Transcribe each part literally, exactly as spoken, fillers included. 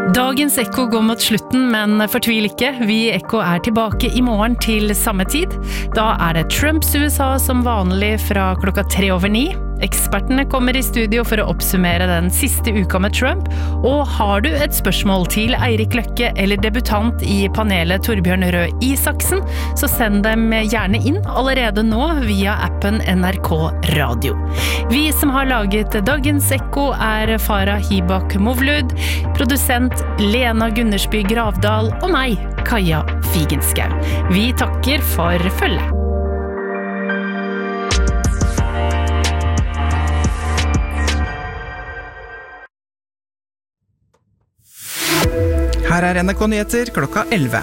Dagens Ekko går mot slutten, men fortvil ikke. Vi i Ekko er tilbake i morgen til samme tid. Da er det Trumps U S A som vanlig fra klokka tre over ni. Ekspertene kommer i studio for å oppsummere den siste uka med Trump. Og har du et spørsmål til Eirik Løkke eller debutant i panelet Torbjørn Røe Isaksen, så send dem gjerne inn allerede nå via appen N R K Radio. Vi som har laget Dagens Ekko er Farah Hibak Movlud, produsent Lena Gundersby Gravdal og meg, Kaja Figenschou. Vi takker for følget. Her er N R K Nyheter klokka elleve.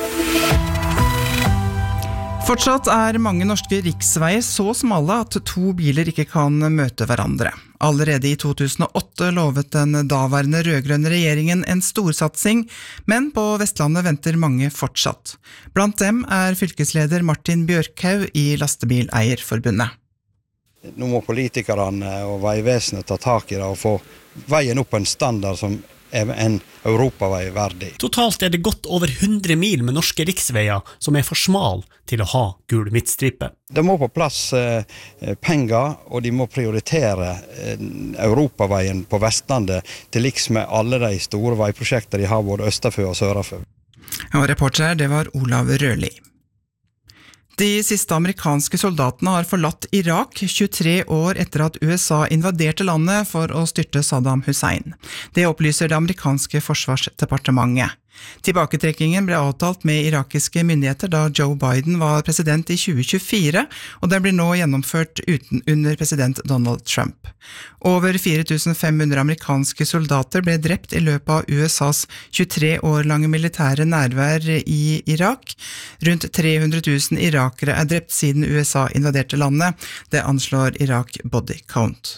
Fortsatt er mange norske riksveier så smale at to biler ikke kan møte hverandre. Allerede i to tusen og åtte lovet den daværende rødgrønne regjeringen en storsatsing, men på Vestlandet venter mange fortsatt. Blant dem er fylkesleder Martin Bjørkhaug i Lastebileierforbundet. Nå må politikerne og veivesenet ta tak i det og få veien opp på en standard som er en europavei verdig. Totalt er det godt over hundre mil med norske riksveier som er for smal til å ha gul midtstripe. Det må på plass eh, penger, og de må prioritere eh, europaveien på Vestlandet til liks med alle de store veiprosjekter de har både østerfør og sørafør. Og reporter, det var Olav Rørli. De siste amerikanske soldatene har forlatt Irak tjuetre år etter at U S A invaderte landet for å styrte Saddam Hussein. Det opplyser det amerikanske forsvarsdepartementet. Tilbaketrekkingen ble avtalt med irakiske myndigheter da Joe Biden var president i tjue tjuefire, og det blir nå gjennomført uten, under president Donald Trump. Over fire tusen fem hundre amerikanske soldater ble drept i løpet av U S A's tjuetre år lange militære nærvær i Irak. Rundt tre hundre tusen irakere er drept siden U S A invaderte landet. Det anslår Iraq Body Count.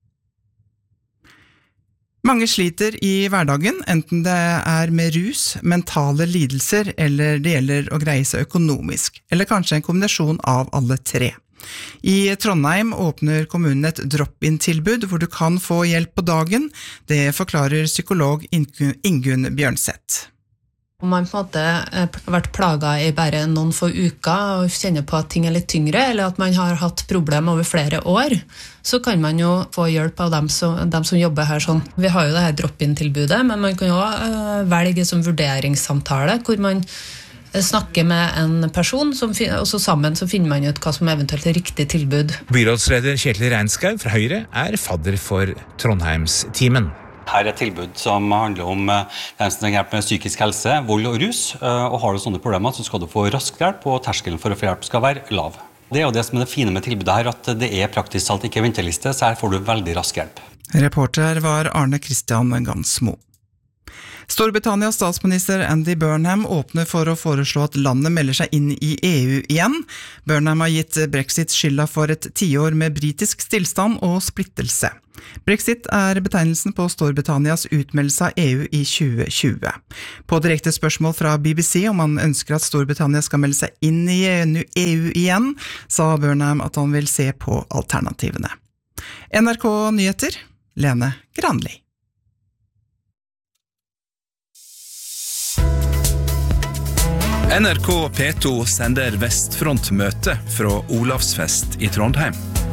Mange sliter i hverdagen, enten det er med rus, mentale lidelser, eller det gjelder å greie seg økonomisk, eller kanskje en kombinasjon av alle tre. I Trondheim åpner kommunen et drop-in-tilbud hvor du kan få hjelp på dagen. Det forklarer psykolog Ingunn Bjørnseth. Om man på en måte har vært plaget i bare noen få uker og kjenner på at ting er litt tyngre, eller at man har hatt problem over flere år, så kan man jo få hjelp av dem som, dem som jobber her sånn. Vi har jo det her drop-in-tilbudet, men man kan jo uh, velge som vurderingssamtale, hvor man snakker med en person, som, og så sammen så finner man ut hva som eventuelt er riktig tilbud. Byrådsleder Kjetil Reinskau fra Høyre er fadder for Trondheimstimen. Her er et tilbud som handler om dem som trenger hjelp med psykisk helse, vold og rus, og har du sånne problemer så skal du få rask hjelp, og terskelen for å få hjelp skal være lav. Det er jo det som er det fine med tilbudet her, at det er praktisk talt ikke venteliste, så her får du veldig rask hjelp. Reporter var Arne Christian Gansmo. Storbritannias statsminister Andy Burnham åpner for å foreslå at landet melder seg inn i E U igjen. Burnham har gitt Brexit skylda for et tiår med britisk stillstand og splittelse. Brexit er betegnelsen på Storbritannias utmeldelse av E U i tjue tjue. På direkte spørsmål fra B B C om han ønsker at Storbritannia skal melde seg inn i E U igjen, sa Burnham at han vil se på alternativene. N R K Nyheter, Lene Granli. N R K P to sender Vestfront-møte fra Olavsfest i Trondheim.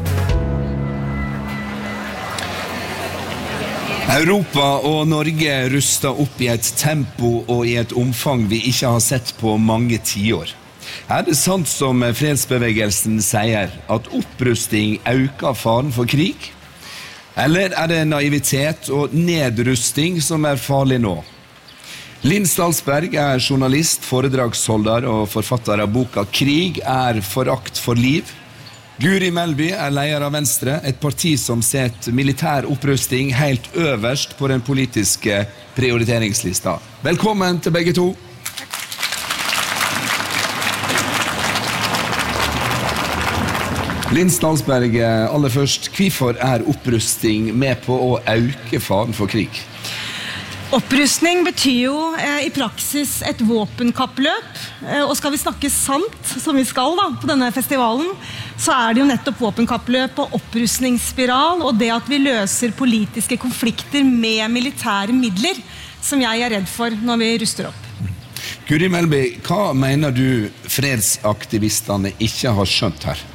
Europa og Norge ruster opp i et tempo og i et omfang vi ikke har sett på mange tiår. Er det sant som fredsbevegelsen sier, at opprusting øker faren for krig? Eller er det naivitet og nedrusting som er farlig nå? Linn Stalsberg er journalist, foredragsholder og forfatter av boka «Krig er forakt for liv». Guri Melby er leder av Venstre, et parti som setter militær opprusting helt øverst på den politiske prioriteringslista. Velkommen til begge to. Linn Stalsberg, aller først, hvorfor er opprusting med på å øke faren for krig? Opprustning betyr jo eh, i praksis et våpenkappløp, eh, og skal vi snakke sant, som vi skal da, på denne festivalen, så er det jo nettopp våpenkappløp og opprustningsspiral, og det at vi løser politiske konflikter med militære midler, som jeg er redd for når vi ruster opp. Guri Melby, hva mener du fredsaktivistene ikke har skjønt her?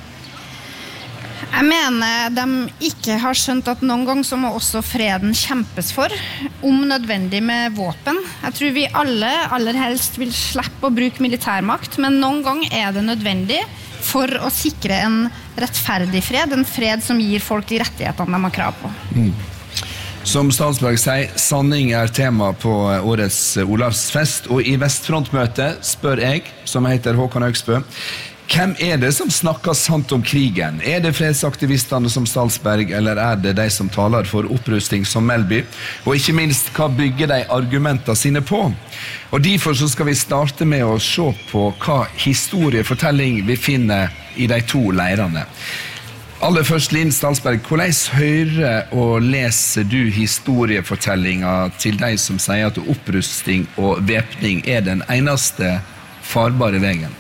Jeg mener de ikke har skjønt at noen gang så må også freden kjempes for, om nødvendig med våpen. Jeg tror vi alle aller helst vil slippe å bruke militærmakt, men noen gang er det nødvendig for å sikre en rettferdig fred, en fred som gir folk de rettighetene de har krav på. Mm. Som Stalsberg sier, sanning er tema på årets Olavsfest, og i Vestfrontmøtet spør jeg, som heter Håkon Augsbø, hvem er det som snakker sant om krigen? Er det fredsaktivistene som Stalsberg, eller er det de som taler for opprusting som Melby? Og ikke minst, hva bygger de argumentene sine på? Og derfor så skal vi starte med å se på hva historiefortelling vi finner i de to leirene. Aller først, Linn Stalsberg, hvordan hører og leser du historiefortellinger til de som sier at opprusting og væpning er den eneste farbare veien?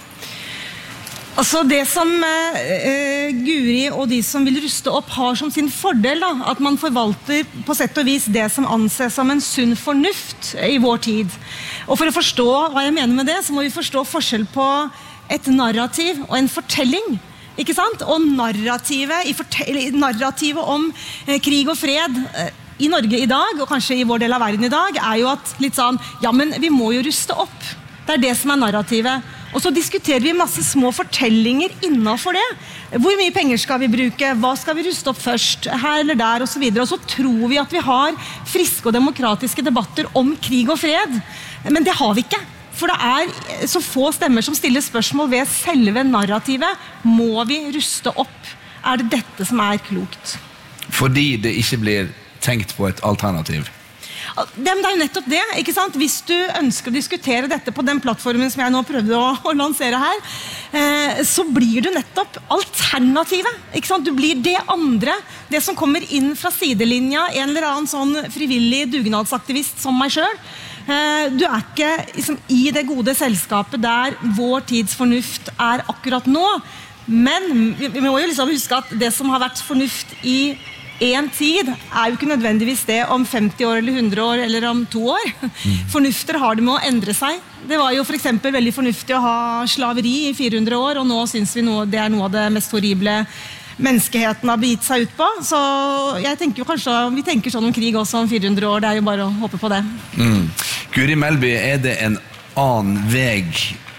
Altså det som eh, Guri og de som vil ruste opp har som sin fordel, da, at man forvalter på sett og vis det som anses som en sunn fornuft i vår tid. Og for å forstå hva jeg mener med det, så må vi forstå forskjell på et narrativ og en fortelling. Ikke sant? Og narrativet, i narrativet om eh, krig og fred eh, i Norge i dag, og kanskje i vår del av verden i dag, er jo at litt sånn, ja, men vi må jo ruste opp. Det er det som er narrativet. Og så diskuterer vi masse små fortellinger innenfor det. Hvor mye penger skal vi bruke? Hva skal vi ruste opp først? Her eller der, og så videre. Og så tror vi at vi har friske og demokratiske debatter om krig og fred. Men det har vi ikke. For det er så få stemmer som stiller spørsmål ved selve narrativet. Må vi ruste opp? Er det dette som er klokt? Fordi det ikke blir tenkt på et alternativ. Det er jo nettopp det, ikke sant? Hvis du ønsker å diskutere dette på den plattformen som jeg nå prøvde å, å lansere her, eh, så blir du nettopp alternativet, ikke sant? Du blir det andre, det som kommer inn fra sidelinja, en eller annen sånn frivillig dugnadsaktivist som meg selv. Eh, du er ikke liksom, i det gode selskapet der vår tids fornuft er akkurat nå, men vi, vi må jo liksom huske at det som har vært fornuft i en tid er jo ikke nødvendigvis det om femti år eller hundre år eller om to år. Mm. Fornufter har det med å endre seg. Det var jo for eksempel veldig fornuftig å ha slaveri i fire hundre år, og nå synes vi noe, det er noe av det mest horrible menneskeheten har begitt seg ut på. Så jeg tenker jo kanskje, vi tenker sånn om krig også om fire hundre år, det er jo bare å håpe på det. Mm. Guri Melby, er det en annen veg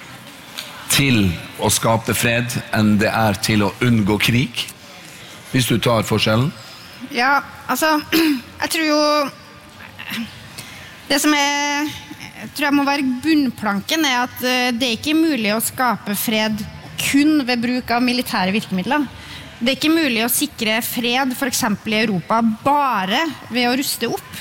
til å skape fred enn det er til å unngå krig? Hvis du tar forskjellen? Ja, altså, jeg tror jo det som er, jeg tror jeg må være bunnplanken er at det er ikke mulig å skape fred kun ved bruk av militære virkemidler. Det er ikke mulig å sikre fred for eksempel i Europa bare ved å ruste opp.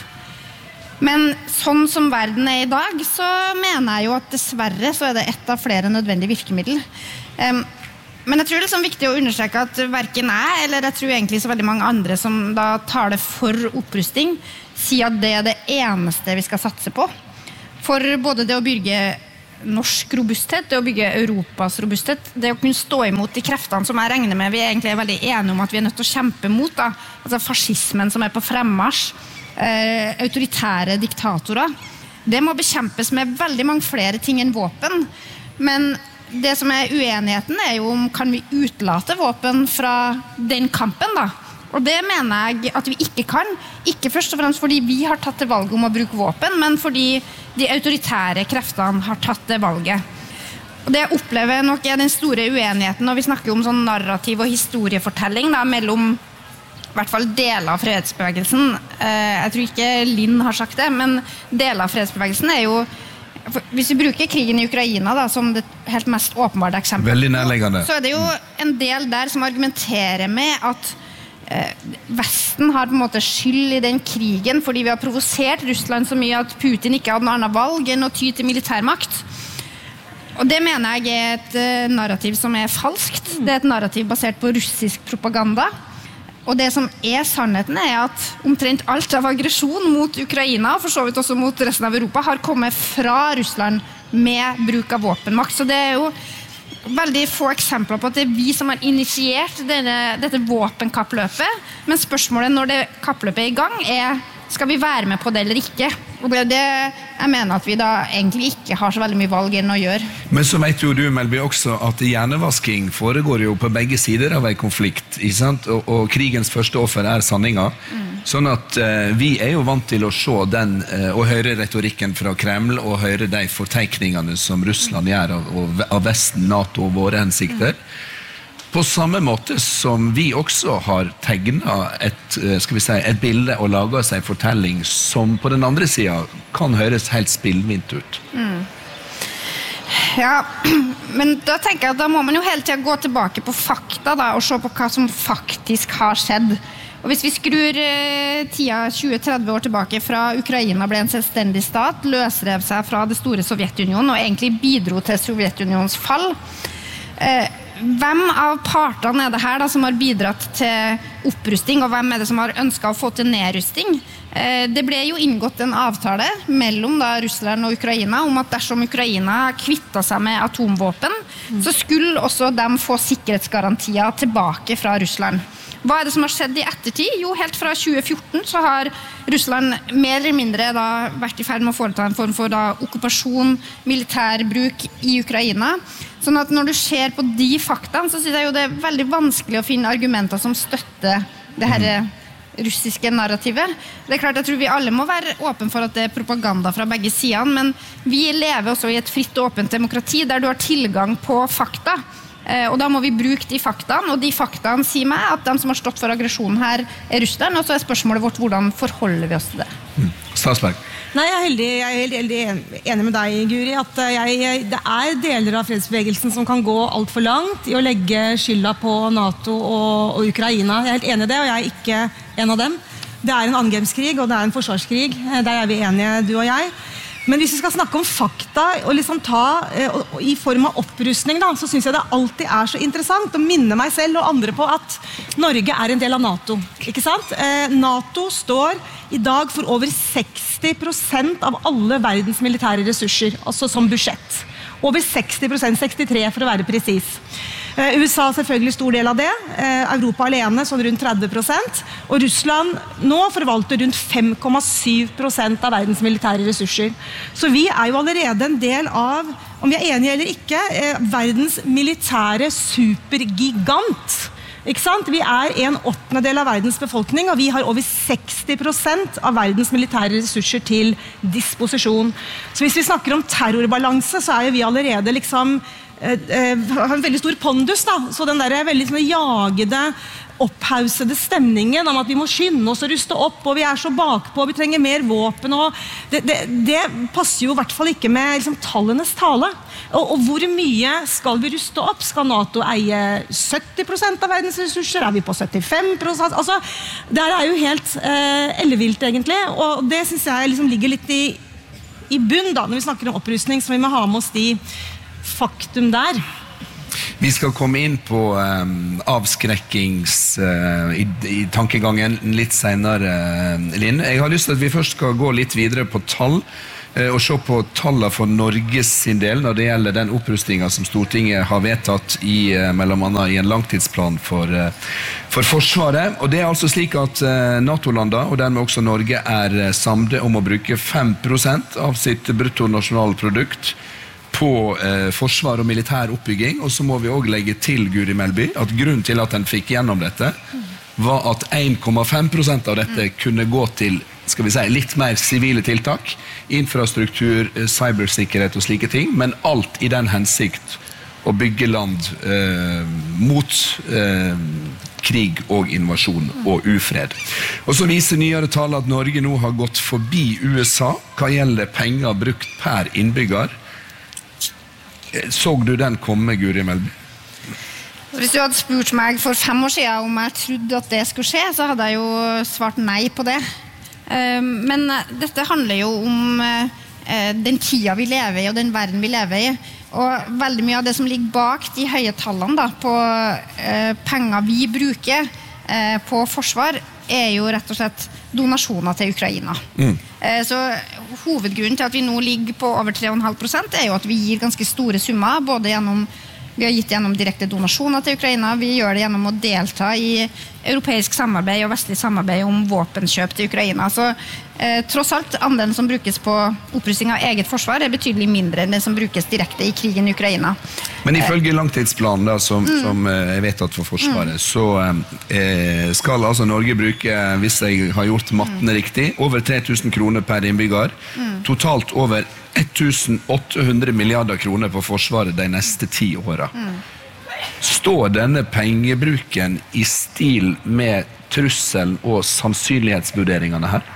Men sånn som verden er i dag, så mener jeg jo at dessverre så er det ett av flere nødvendige virkemidler. Um, Men jeg tror det er liksom viktig å understreke at hverken jeg, eller jeg tror egentlig så veldig mange andre som da tar det for opprusting, sier at det er det eneste vi skal satse på. For både det å bygge norsk robusthet, det å bygge Europas robusthet, det å kunne stå imot de kreftene som jeg regner med vi egentlig er veldig enige om at vi er nødt til å kjempe mot, da. Altså fascismen som er på fremmarsj, eh, autoritære diktatorer. Det må bekjempes med veldig mange flere ting enn våpen, men det som er uenigheten er jo om kan vi utlate våpen fra den kampen da. Og det mener jeg at vi ikke kan. Ikke først og fremst fordi vi har tatt det valget om å bruke våpen, men fordi de autoritære kreftene har tatt det valget. Og det jeg opplever nok er den store uenigheten når vi snakker om sånn narrativ og historiefortelling da, mellom i hvert fall deler av fredsbevegelsen. Jeg tror ikke Linn har sagt det, men deler av fredsbevegelsen er jo hvis vi bruker krigen i Ukraina da, som det helt mest åpenbare eksempel, veldig nærliggende. Så er det jo en del der som argumenterer med at eh, Vesten har på en måte skyld i den krigen fordi vi har provosert Russland så mye at Putin ikke hadde noe annet valg enn å ty til militærmakt. Og det mener jeg er et uh, narrativ som er falskt. Det er et narrativ basert på russisk propaganda. Og det som er sannheten er at omtrent alt av aggresjon mot Ukraina, og for så vidt også mot resten av Europa, har kommet fra Russland med bruk av våpenmakt. Så det er jo veldig få eksempler på at det er vi som har initiert denne, dette våpenkappløpet, men spørsmålet når det kappløpet er i gang er, skal vi være med på det eller ikke? Og det er det jeg mener at vi da egentlig ikke har så veldig mye valg enn å gjøre. Men så vet jo du, Melby, også at hjernevasking foregår jo på begge sider av en konflikt, ikke sant? Og, og krigens første offer er sanninga. Mm. Sånn at eh, vi er jo vant til å se den, eh, og høre retorikken fra Kreml, og høre de forteikningene som Russland gjør av, av Vesten, NATO og våre hensikter. Mm. På samme måte som vi også har tegnet et, skal vi si, et bilde og laget seg en fortelling som på den andre siden kan høres helt spillvint ut. Mm. Ja, men da tenker jeg at da må man jo hele tiden gå tilbake på fakta da, og se på hva som faktisk har skjedd. Og hvis vi skrur eh, tida tjue til tretti år tilbake fra Ukraina ble en selvstendig stat, løsrev seg fra det store Sovjetunionen og egentlig bidro til Sovjetunionens fall, eh, hvem av partene er det her da, som har bidratt til opprusting, og hvem er det som har ønsket å få til nedrusting? Eh, det ble jo inngått en avtale mellom da, Russland og Ukraina om at dersom Ukraina kvittet seg med atomvåpen, mm. så skulle også de få sikkerhetsgarantier tilbake fra Russland. Hva er det som har skjedd i ettertid? Jo, helt fra tjue fjorten så har Russland mer eller mindre da, vært i ferd med å foreta en form for da, okkupasjon, militærbruk i Ukraina. Sånn at når du ser på de faktaene, så synes jeg jo det er veldig vanskelig å finne argumenter som støtter det her russiske narrativet. Det er klart, jeg tror vi alle må være åpne for at det er propaganda fra begge sidene, men vi lever også i et fritt og åpent demokrati der du har tilgang på fakta. Og da må vi bruke de faktaene, og de faktaene sier meg at de som har stått for aggresjonen her er Russland, og så er spørsmålet vårt hvordan forholder vi oss til det. Mm. Statsberg. Nei, jeg er, heldig, jeg er helt, helt enig med deg, Guri, at jeg, det er deler av fredsbevegelsen som kan gå alt for langt i å legge skylda på NATO og, og Ukraina. Jeg er helt enig i det, og jeg er ikke en av dem. Det er en angrepskrig, og det er en forsvarskrig. Der er vi enige, du og jeg. Men hvis vi skal snakke om fakta og liksom ta og, og, i form av opprustning, da, så synes jeg det alltid er så interessant å minne meg selv og andre på at Norge er en del av NATO. Ikke sant? Eh, NATO står i dag for over seksti prosent av alle verdens militære ressurser, altså som budsjett. Over seksti prosent, sekstitre for å være presis. Eh, U S A selvfølgelig stor del av det, eh, Europa alene sånn rundt tretti prosent, og Russland nå forvalter rundt fem komma syv prosent av verdens militære ressurser. Så vi er jo allerede en del av, om vi er enige eller ikke, eh, verdens militære supergigant. Ikke sant? Vi er en åttende del av verdens befolkning, og vi har over seksti prosent av verdens militære ressurser til disposisjon. Så hvis vi snakker om terrorbalanse, så er jo vi allerede liksom eh, eh, har en veldig stor pondus, da. Så den der veldig sånn, jagede, opphausede stemningen om at vi må skynde oss og ruste opp, og vi er så bakpå, vi trenger mer våpen, og det, det, det passer jo i hvert fall ikke med liksom, tallenes tale. Og, og hvor mye skal vi ruste opp? Skal NATO eie sytti prosent av verdens ressurser? Er vi på syttifem prosent? Altså, det er jo helt eh, ellevilt egentlig, og det synes jeg liksom ligger litt i, i bunn da, når vi snakker om opprustning, så vi må ha med oss de faktum der. Vi skal komme inn på um, avskrekkings uh, i, i tankegangen litt senere, uh, Linn. Jeg har lyst til at vi først skal gå litt videre på tall, uh, og se på tallene for Norges sin del når det gjelder den opprustningen som Stortinget har vedtatt i, uh, mellom annet i en langtidsplan for, uh, for Forsvaret. Og det er altså slik at uh, NATO-landet, og dermed også Norge, er uh, samlet om å bruke fem prosent av sitt bruttonasjonalprodukt på eh, forsvar og militær oppbygging, og så må vi også legge til, Guri Melby, at grunnen til at den fikk gjennom dette, var at en komma fem prosent av dette kunne gå til, skal vi si, litt mer sivile tiltak, infrastruktur, cybersikkerhet og slike ting, men alt i den hensikt å bygge land eh, mot eh, krig og invasjon og ufred. Og så viser nyere tall at Norge nå har gått forbi U S A hva gjelder penger brukt per innbygger. Så du den komme, Guri Melby? Hvis du hadde spurt meg for fem år siden om jeg trodde at det skulle skje, så hadde jeg jo svart nei på det. Men dette handler jo om den tida vi lever i og den verden vi lever i. Og veldig mye av det som ligger bak de høye tallene da, på penger vi bruker på forsvar, er jo rett og slett donasjoner til Ukraina. Mm. Så hovedgrunnen til at vi nå ligger på over tre komma fem prosent er jo at vi gir ganske store summer, både gjennom Vi har gitt gjennom direkte donasjoner til Ukraina. Vi gjør det gjennom å delta i europeisk samarbeid og vestlig samarbeid om våpenkjøp til Ukraina. Så eh, tross alt, andelen som brukes på opprustning av eget forsvar er betydelig mindre enn det som brukes direkte i krigen i Ukraina. Men ifølge langtidsplanen da, som, mm. som er vedtatt for forsvaret, mm. så eh, skal altså Norge bruke, hvis jeg har gjort mattene mm. riktig, over tre tusen kroner per innbygger, mm. totalt over åtte hundre milliarder kroner på forsvaret de neste ti årene. Mm. Står denne pengebruken i stil med trusselen og sannsynlighetsvurderingene her?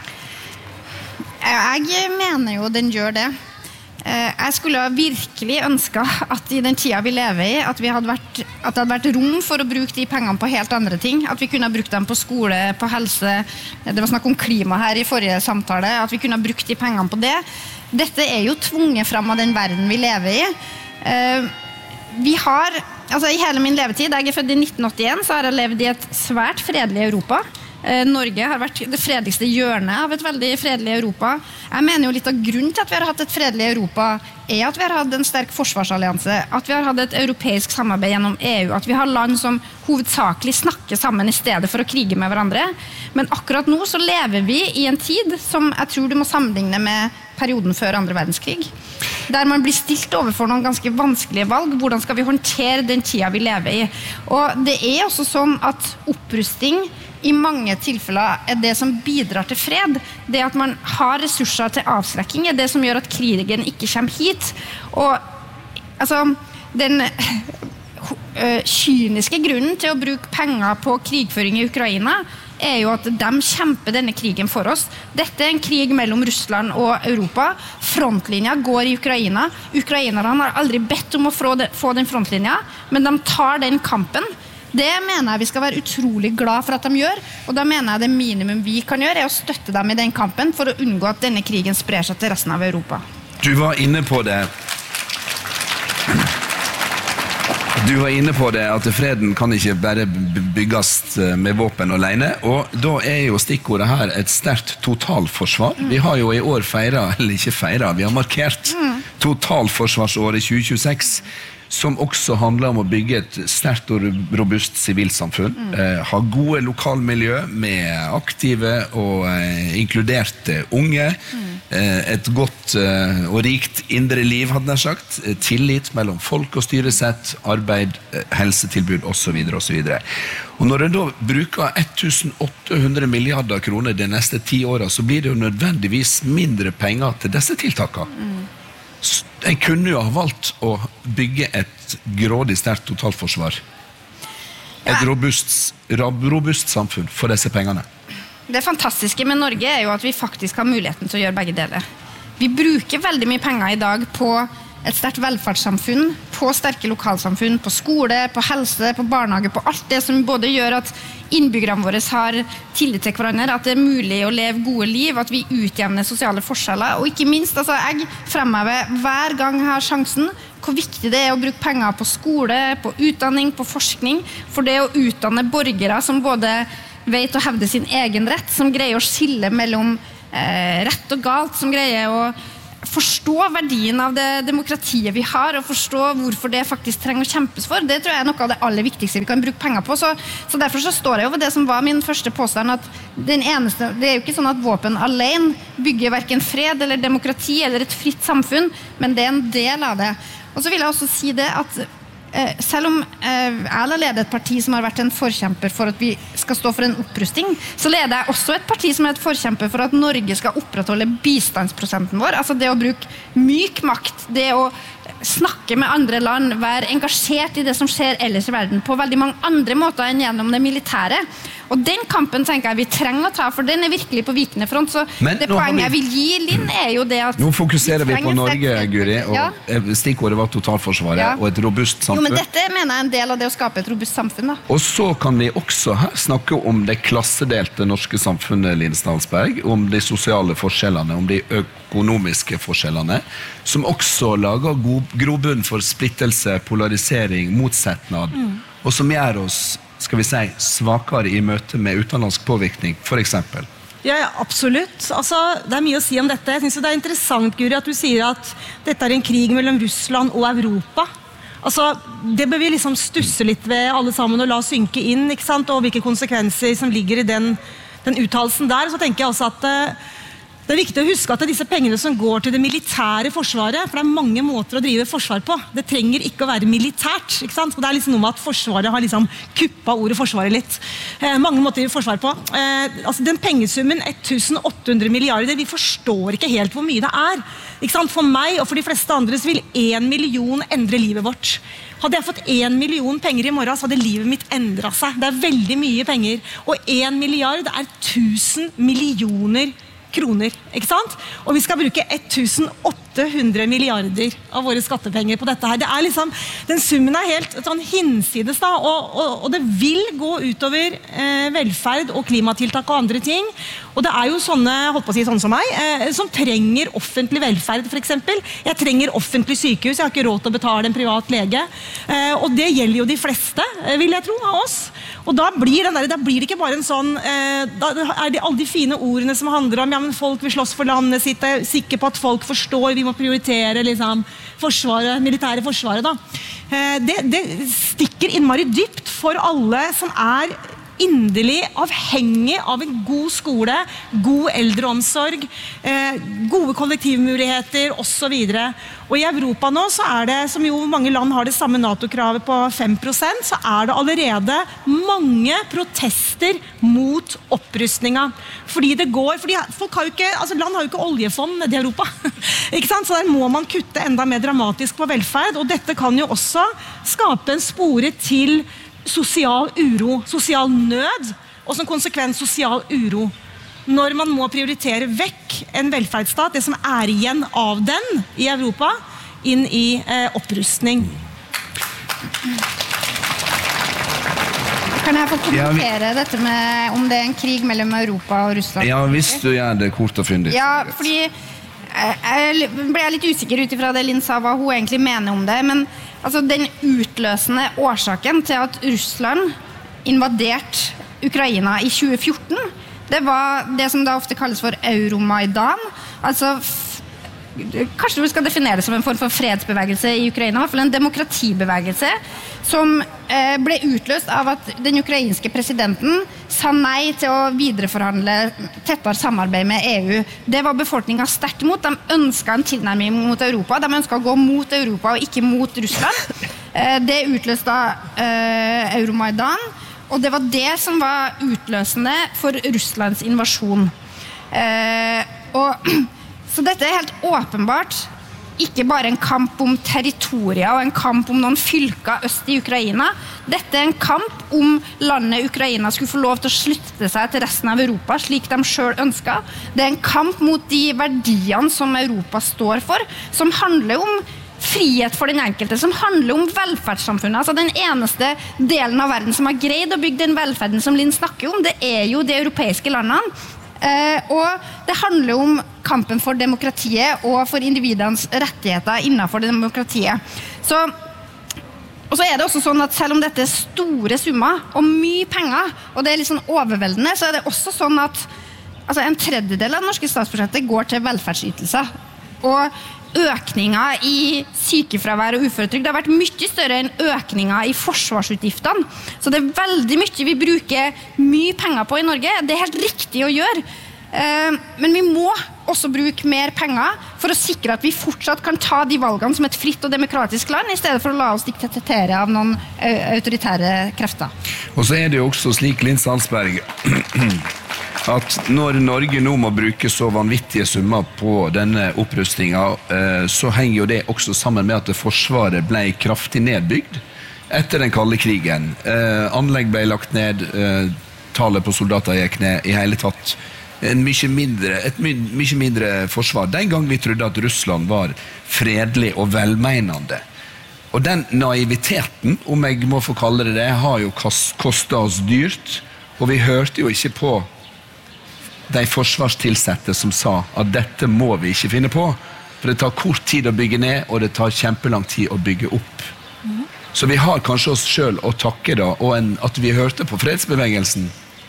Jeg mener jo den gjør det. Jeg skulle virkelig ønske at i den tida vi lever i, at, vi hadde vært, at det hadde vært rom for å bruke de pengene på helt andre ting. At vi kunne ha brukt dem på skole, på helse. Det var snakk om klima her i forrige samtale. At vi kunne ha brukt de pengene på det. Dette er jo tvunget frem av den verden vi lever i. Vi har, altså i hele min levetid, jeg er født i nitten åttien, så har jeg levd i et svært fredelig Europa. Norge har vært det fredeligste hjørnet av et veldig fredelig Europa. Jeg mener jo litt av grunnen til at vi har hatt et fredelig Europa er at vi har hatt en sterk forsvarsallianse, at vi har hatt et europeisk samarbeid gjennom E U, at vi har land som hovedsakelig snakker sammen i stedet for å krige med hverandre. Men akkurat nå så lever vi i en tid som jeg tror du må sammenligne med perioden før andre verdenskrig, der man blir stilt overfor noen ganske vanskelige valg. Hvordan skal vi håndtere den tida vi lever i? Og det er også sånn at opprusting i mange tilfeller er det som bidrar til fred. Det at man har ressurser til avskrekking er det som gjør at krigen ikke kommer hit. Og altså, den kyniske grunnen til å bruke penger på krigføring i Ukraina er jo at de kjemper denne krigen for oss. Dette er en krig mellom Russland og Europa. Frontlinja går i Ukraina. Ukrainerne har aldri bedt om å få den frontlinja, men de tar den kampen. Det mener jeg vi skal være utrolig glad for at de gjør, og da mener jeg det minimum vi kan gjøre er å støtte dem i den kampen for å unngå at denne krigen sprer seg til resten av Europa. Du var inne på det. Du var inne på det at freden kan ikke bare bygges med våpen alene, og da er jo stikkordet her et sterkt totalforsvar. Mm. Vi har jo i år feiret, eller ikke feiret, vi har markert mm. totalforsvarsåret tjue tjueseks, som også handler om å bygge et sterkt og robust sivilsamfunn, mm. eh, ha gode lokalmiljø med aktive og eh, inkluderte unge, mm. eh, et godt eh, og rikt indre liv, hadde jeg sagt, eh, tillit mellom folk og styresett, arbeid, eh, helsetilbud, og så videre, og så videre. Og når en da bruker åtte hundre milliarder kroner de neste ti årene, så blir det jo nødvendigvis mindre penger til disse tiltakene. Mm. En kunne jo ha valgt å bygge et grådig sterkt totalforsvar. Et robust, robust samfunn for disse pengene. Det fantastiske med Norge er jo at vi faktisk har muligheten til å gjøre begge deler. Vi bruker veldig mye penger i dag på et sterkt velferdssamfunn, på sterke lokalsamfunn, på skole, på helse, på barnehage, på alt det som både gjør at innbyggerne våre har tillit til hverandre, at det er mulig å leve gode liv, at vi utjevner sosiale forskjeller, og ikke minst, altså jeg fremhever hver gang jeg har sjansen, hvor viktig det er å bruke penger på skole, på utdanning, på forskning, for det å utdanne borgere som både vet å hevde sin egen rett, som greier å skille mellom eh, rett og galt, som greier å forstå verdien av det demokratiet vi har, og forstå hvorfor det faktisk trenger å kjempes for. Det tror jeg er noe av det aller viktigste vi kan bruke penger på. Så, så derfor så står jeg over det som var min første påstand, at den eneste, det er jo ikke sånn at våpen alene bygger hverken fred eller demokrati eller et fritt samfunn, men det er en del av det. Og så vil jeg også si det at eh, selv om eh, jeg leder et parti som har vært en forkjemper for at vi skal stå for en opprusting, så leder jeg også et parti som er et forkjemper for at Norge skal opprettholde bistandsprosenten vår, altså det å bruke myk makt, det å snakke med andre land, være engasjert i det som skjer ellers i verden på veldig mange andre måter enn gjennom det militære. Og den kampen tenker jeg vi trenger å ta, for den er virkelig på vikende front. Så Men det poenget vi... jeg vil gi Linn er jo det at... Nå fokuserer vi, vi på Norge, Guri, og ja. stikkordet var totalforsvaret ja. og et robust samfunn. Jo, men dette mener jeg er en del av det å skape et robust samfunn. Da. Og så kan vi også her snakke om det klassedelte norske samfunnet, Linn Stalsberg, om de sosiale forskjellene, om de økonomiske forskjellene, som også lager god grobunn for splittelse, polarisering, motsetnad, mm. og som gjør oss, skal vi si, svakere i møte med utenlandsk påvirkning, for eksempel. Ja, ja, absolutt. Altså, det er mye å si om dette. Jeg synes det er interessant, Guri, at du sier at dette er en krig mellom Russland og Europa. Altså, det bør vi liksom stusse litt ved alle sammen og la synke inn, ikke sant? Og hvilke konsekvenser som ligger i den, den uttalelsen der. Så tenker jeg også at uh, det er viktig å huske at det er disse pengene som går til det militære forsvaret, for det er mange måter å drive forsvar på. Det trenger ikke å være militært, ikke sant? Og det er liksom noe med at forsvaret har liksom kuppet ordet forsvaret litt. Eh, mange måter å drive forsvar på. Eh, altså den pengesummen, tusen åtte hundre milliarder, vi forstår ikke helt hvor mye det er. Ikke sant? For meg og for de fleste andre så vil en million endre livet vårt. Hadde jeg fått en million penger i morgen, så hadde livet mitt endret seg. Det er veldig mye penger. Og en milliard er tusen millioner kroner, ikke sant? Og vi skal bruke tusen åtte hundre milliarder av våre skattepenger på dette her. Det er liksom, den summen er helt sånn hinsides da, og, og, og det vil gå utover eh, velferd og klimatiltak og andre ting. Og det er jo sånne, holdt på å si sånne som meg, eh, som trenger offentlig velferd for eksempel. Jeg trenger offentlig sykehus, jeg har ikke råd til å betale en privat lege. Eh, og det gjelder jo de fleste, eh, vil jeg tro, av oss. Og da blir, den der, da blir det ikke bare en sånn, eh, da er det alle de fine ordene som handler om, ja, men folk vil slåss for landet sitt, jeg er sikker på at folk forstår, vi må prioritere liksom, forsvaret, militære forsvaret da. Eh, det, det stikker innmari dypt for alle som er inderlig avhengig av en god skole, god eldreomsorg, eh, gode kollektivmuligheter og så videre. Og i Europa nå så er det, som jo mange land har det samme NATO-kravet på fem prosent, så er det allerede mange protester mot opprustninga. Fordi det går, fordi folk har jo ikke, altså land har jo ikke oljefond nede i Europa. Ikke sant? Så der må man kutte enda mer dramatisk på velferd, og dette kan jo også skape en spore til sosial uro, sosial nød, og som konsekvens sosial uro. Når man må prioritere vekk en velferdsstat, det som er igjen av den i Europa, inn i eh, opprustning. Kan jeg få kommentere ja, vi... dette med om det er en krig mellom Europa og Russland? Ja, hvis du gjør det kort og fyndig. Ja, fordi jeg ble litt usikker ut ifra det Linn sa, hva hun egentlig mener om det, men altså, den utløsende årsaken til at Russland invaderte Ukraina i tjue fjorten, det var det som da ofte kalles for Euromaidan, altså kanskje du skal definere det som en form for fredsbevegelse i Ukraina, i hvert fall en demokratibevegelse som eh, ble utløst av at den ukrainske presidenten sa nei til å videreforhandle tettere samarbeid med E U. Det var befolkningen sterkt imot. De ønsket en tilnærming mot Europa. De ønsket å gå mot Europa og ikke mot Russland. Eh, det utløste da eh, Euromaidan, og det var det som var utløsende for Russlands invasjon. Eh, og Så dette er helt åpenbart ikke bare en kamp om territorier og en kamp om noen fylker øst i Ukraina. Dette er en kamp om landet Ukraina skulle få lov til å slutte seg til resten av Europa, slik de selv ønsket. Det er en kamp mot de verdiene som Europa står for, som handler om frihet for den enkelte, som handler om velferdssamfunnet. Altså den eneste delen av verden som har greid å bygge den velferden som Linn snakker om, det er jo de europeiske landene. Eh, og det handler om kampen for demokratiet og for individenes rettigheter innenfor demokratiet. Så, og så er det også sånn at selv om dette er store summer og mye penger, og det er litt sånn overveldende, så er det også sånn at altså en tredjedel av det norske statsbudsjettet går til velferdsytelser. Og økninger i sykefravær og uføretrygd har vært mye større enn økninger i forsvarsutgiftene. Så det er veldig mye vi bruker mye penger på i Norge. Det er helt riktig å gjøre. Men vi må også bruke mer penger for å sikre at vi fortsatt kan ta de valgene som et fritt og demokratisk land, i stedet for å la oss diktatere av noen autoritære krefter. Og så er det jo også slik, Linn Salsberg, at når Norge nå må bruke så vanvittige summer på denne opprustningen, så henger jo det også sammen med at Forsvaret ble kraftig nedbygd etter den kalde krigen. Anlegg ble lagt ned, tallet på soldater gikk ned, i hele tatt en mye mindre, et mye mindre forsvar. Den gang vi trodde at Russland var fredelig og velmenende. Og den naiviteten, om jeg må få kalle det det, har jo kostet oss dyrt, og vi hørte jo ikke på de forsvarstilsette som sa at dette må vi ikke finne på, for det tar kort tid å bygge ned, og det tar kjempelang tid å bygge opp. Mm. Så vi har kanskje oss selv å takke da, og en, at vi hørte på fredsbevegelsen.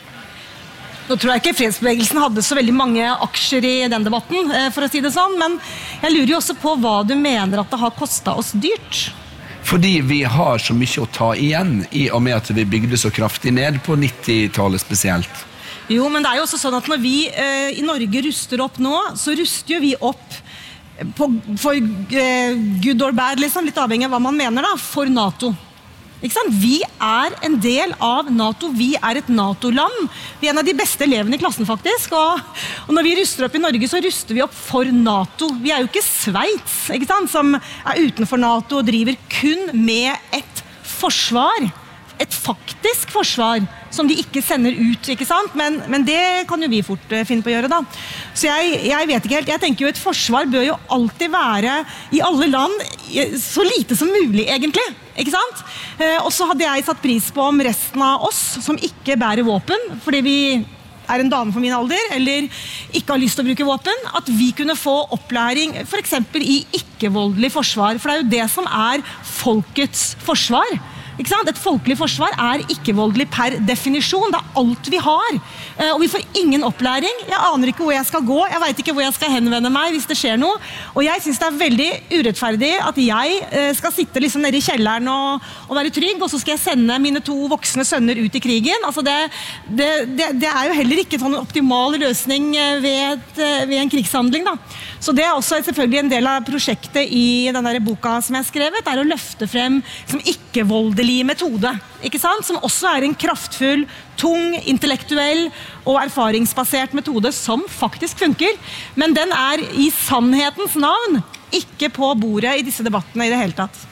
Nå tror jeg ikke fredsbevegelsen hadde så veldig mange aksjer i den debatten, for å si det sånn, men jeg lurer jo også på hva du mener at det har kostet oss dyrt. Fordi vi har så mye å ta igjen i og med at vi bygde så kraftig ned på nittitallet spesielt. Jo, men det er jo også sånn at når vi eh, i Norge ruster opp nå, så ruster jo vi opp på, for eh, good or bad, liksom, litt avhengig av hva man mener da, for NATO. Ikke sant? Vi er en del av NATO, vi er et NATO-land. Vi er en av de beste elevene i klassen faktisk, og, og når vi ruster opp i Norge, så ruster vi opp for NATO. Vi er jo ikke Sveits, ikke sant? Som er utenfor NATO og driver kun med et forsvar. Et faktisk forsvar, som de ikke sender ut, ikke sant? Men, men det kan jo vi fort uh, finne på å gjøre da. Så jeg, jeg vet ikke helt, jeg tenker jo et forsvar bør jo alltid være i alle land så lite som mulig egentlig, ikke sant? Uh, og så hadde jeg satt pris på om resten av oss som ikke bærer våpen, fordi vi er en dame for min alder, eller ikke har lyst til å bruke våpen, at vi kunne få opplæring for eksempel i ikke-voldelig forsvar, for det er jo det som er folkets forsvar. Ikke sant? Et folkelig forsvar er ikke-voldelig per definisjon. Det er alt vi har. Og vi får ingen opplæring. Jeg aner ikke hvor jeg skal gå. Jeg vet ikke hvor jeg skal henvende meg hvis det skjer noe. Og jeg synes det er veldig urettferdig at jeg skal sitte liksom nede i kjelleren og, og være trygg, og så skal jeg sende mine to voksne sønner ut i krigen. Altså det, det, det, det er jo heller ikke en optimal løsning ved, et, ved en krigshandling. Da. Så det er også selvfølgelig en del av prosjektet i denne boka som jeg har skrevet, er å løfte frem som ikke-voldelig metode, ikke sant? Som også er en kraftfull, tung, intellektuell og erfaringsbasert metode som faktisk funker, men den er i sannhetens navn ikke på bordet i disse debattene i det hele tatt.